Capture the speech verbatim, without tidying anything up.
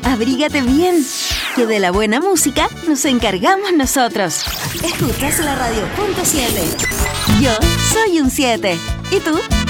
Abrígate bien, que de la buena música nos encargamos nosotros. Escuchas la radio punto siete. Yo soy un siete. ¿Y tú?